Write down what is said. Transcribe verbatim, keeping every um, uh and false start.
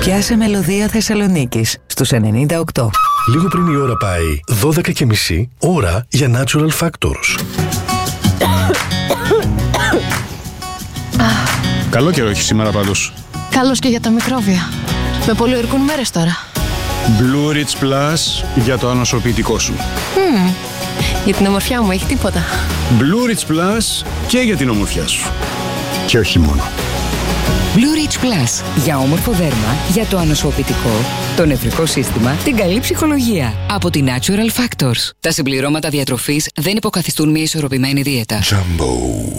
Πιάσε μελωδία Θεσσαλονίκης στους ενενήντα οκτώ. Λίγο πριν η ώρα πάει δώδεκα και μισή, ώρα για Natural Factors. Καλό καιρό έχει σήμερα πάντως. Καλώς και για τα μικρόβια. Με πολιορκούν μέρες τώρα. Blue Rich Plus για το ανοσοποιητικό σου. Mm. Για την ομορφιά μου έχει τίποτα. Blue Rich Plus και για την ομορφιά σου. Και όχι μόνο. Blue Rich Plus. Για όμορφο δέρμα, για το ανοσοποιητικό, το νευρικό σύστημα, την καλή ψυχολογία. Από τη Natural Factors. Τα συμπληρώματα διατροφής δεν υποκαθιστούν μια ισορροπημένη δίαιτα. Jumbo.